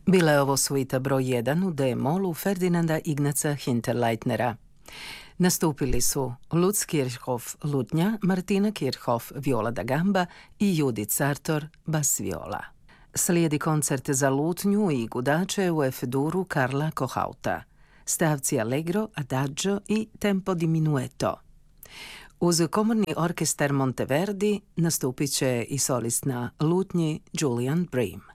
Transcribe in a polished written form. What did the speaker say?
Bila je ovo suita broj 1 u D-molu Ferdinanda Ignaca Hinterleitnera. Nastupili su Lutz Kirchhoff lutnja, Martina Kirchhoff viola da gamba i Judith Sartor bas viola. Slijedi koncert za lutnju i gudače u F-duru Karla Kohauta, stavci allegro, adagio i tempo di minueto. Uz komorni orkestar Monteverdi nastupit će i solist na lutnji Julian Bream.